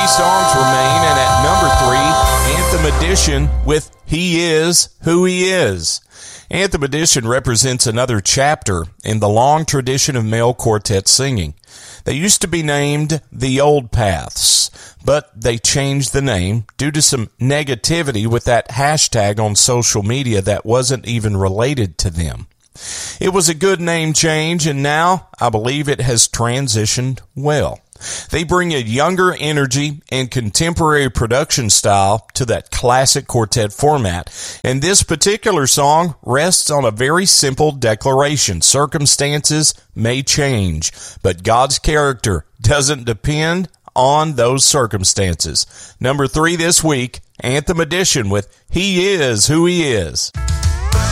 songs remain, and at number 3, Anthem Edition with He Is Who He Is. Anthem Edition represents another chapter in the long tradition of male quartet singing. They used to be named the Old Paths, but they changed the name due to some negativity with that hashtag on social media that wasn't even related to them. It was a good name change, and now I believe it has transitioned well. They bring a younger energy and contemporary production style to that classic quartet format, and this particular song rests on a very simple declaration. Circumstances may change, but God's character doesn't depend on those circumstances. Number 3 this week, Anthem Edition with He Is Who He Is.